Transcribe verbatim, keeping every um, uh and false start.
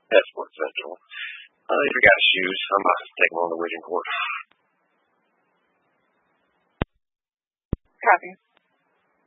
Pet Sports Festival. Uh, they forgot his shoes. I'm about to take him on the Waging Court. Copy.